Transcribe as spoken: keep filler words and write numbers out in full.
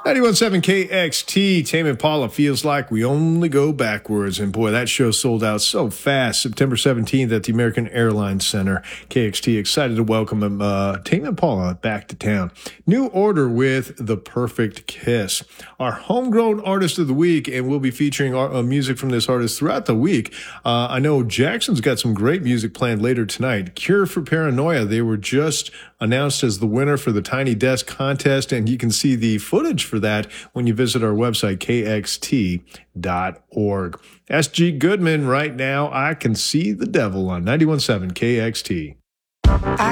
ninety-one point seven K X T, Tame Impala, feels like we only go backwards. And boy, that show sold out so fast. September seventeenth at the American Airlines Center. K X T excited to welcome him, uh, Tame Impala back to town. New Order with The Perfect Kiss. Our homegrown artist of the week, and we'll be featuring our, uh, music from this artist throughout the week. Uh, I know Jackson's got some great music planned later tonight. Cure for Paranoia, they were just announced as the winner for the Tiny Desk contest, and you can see the footage for that when you visit our website, K X T dot org. S G Goodman, right now, I Can See the Devil on ninety-one point seven K X T. I